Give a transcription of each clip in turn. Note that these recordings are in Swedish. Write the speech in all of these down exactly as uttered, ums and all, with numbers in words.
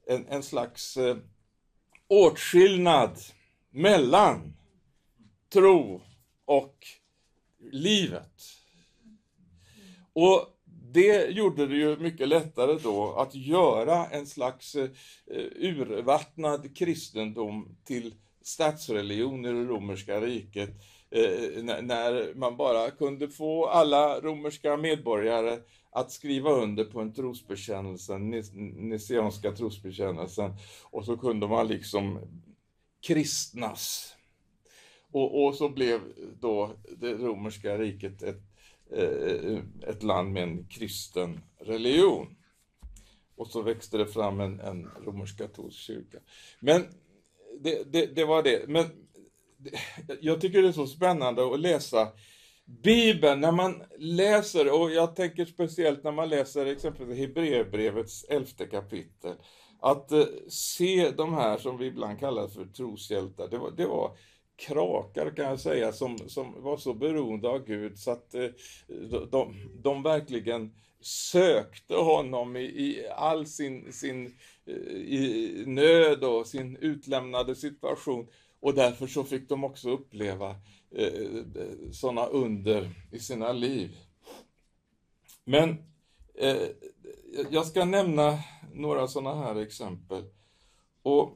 en, en slags eh, åtskillnad mellan tro och livet. Och det gjorde det ju mycket lättare då att göra en slags eh, urvattnad kristendom till statsreligion i det romerska riket, eh, när man bara kunde få alla romerska medborgare att skriva under på en trosbekännelse, niceanska trosbekännelsen, och så kunde man liksom kristnas. Och, och så blev då det romerska riket ett, ett land med en kristen religion. Och så växte det fram en, en romersk-katolsk kyrka. Men det, det, det var det. Men det, jag tycker det är så spännande att läsa Bibeln. När man läser, och jag tänker speciellt när man läser exempelvis Hebreerbrevets elfte kapitel, att eh, se de här som vi ibland kallar för troshjältar. Det var, det var krakar, kan jag säga, som, som var så beroende av Gud så att eh, de, de verkligen sökte honom i, i all sin, sin i nöd och sin utlämnade situation, och därför så fick de också uppleva eh, sådana under i sina liv. Men eh, jag ska nämna några sådana här exempel. Och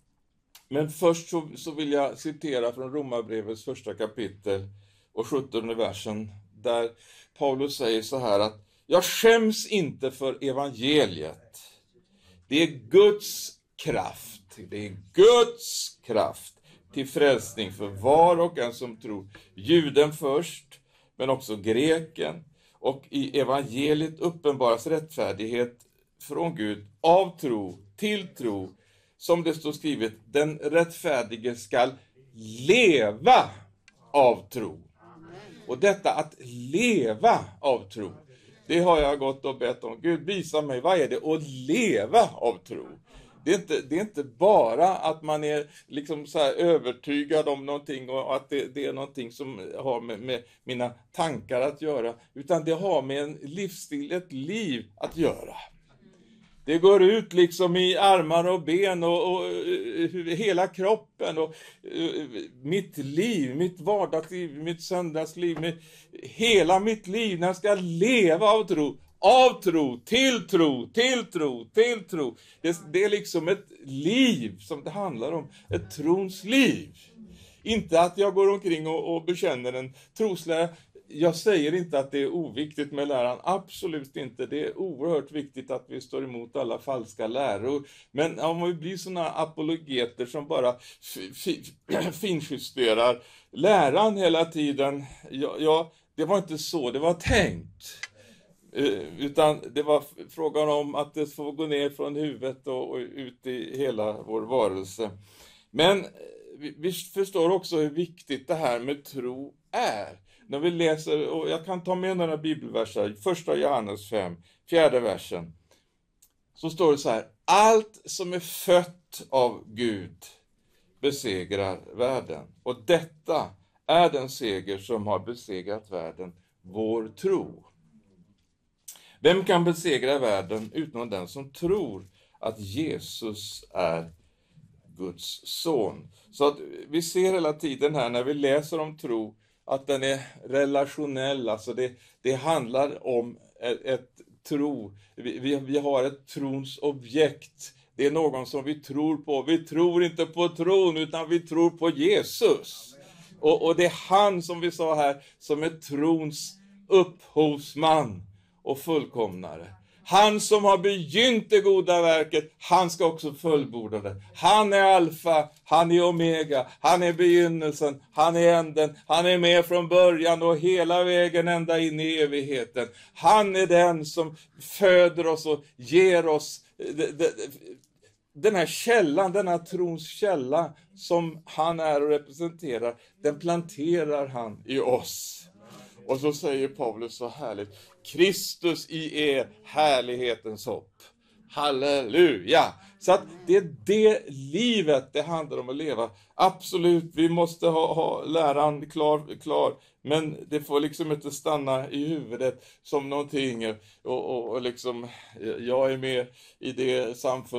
Men först så, så vill jag citera från Romarbrevets första kapitel och sjuttonde versen, där Paulus säger så här att jag skäms inte för evangeliet. Det är Guds kraft. Det är Guds kraft till frälsning för var och en som tror. Juden först, men också greken. Och i evangeliet uppenbaras rättfärdighet från Gud av tro till tro. Som det står skrivet, den rättfärdige skall leva av tro. Och detta att leva av tro, det har jag gått och bett om. Gud, visa mig, vad är det att leva av tro? Det är inte, det är inte bara att man är liksom så här övertygad om någonting och att det, det är någonting som har med, med mina tankar att göra, utan det har med en livsstil, ett liv att göra. Det går ut liksom i armar och ben och, och, och hela kroppen och uh, mitt liv, mitt vardagsliv, mitt söndagsliv, med hela mitt liv när jag ska leva av tro, av tro, till tro, till tro, till tro. Det, det är liksom ett liv som det handlar om, ett trons liv. Inte att jag går omkring och, och bekänner en troslära. Jag säger inte att det är oviktigt med läran, absolut inte. Det är oerhört viktigt att vi står emot alla falska läror. Men om vi blir såna apologeter som bara f- f- finjusterar läran hela tiden, ja, ja, det var inte så det var tänkt. Uh, utan det var frågan om att det får gå ner från huvudet och, och ut i hela vår varelse. Men vi, vi förstår också hur viktigt det här med tro är. När vi läser, och jag kan ta med några bibelverser, första Johannes fem, fjärde versen. Så står det så här: allt som är fött av Gud besegrar världen. Och detta är den seger som har besegrat världen, vår tro. Vem kan besegra världen utom den som tror att Jesus är Guds son? Så att vi ser hela tiden här när vi läser om tro att den är relationell, alltså det, det handlar om ett, ett tro. Vi, vi, vi har ett trons objekt. Det är någon som vi tror på. Vi tror inte på tron utan vi tror på Jesus. Och, och det är han, som vi sa här, som är trons upphovsman och fullkomnare. Han som har begynt det goda verket, han ska också fullborda det. Han är alfa, han är omega, han är begynnelsen, han är änden, han är med från början och hela vägen ända in i evigheten. Han är den som föder oss och ger oss den här källan, den här trons källa som han är och representerar. Den planterar han i oss. Och så säger Paulus så härligt: Kristus i er härlighetens hopp. Halleluja! Så att det är det livet det handlar om att leva. Absolut, vi måste ha, ha läran klar, klar. Men det får liksom inte stanna i huvudet som någonting. Och, och, och liksom, jag är med i det samfundet.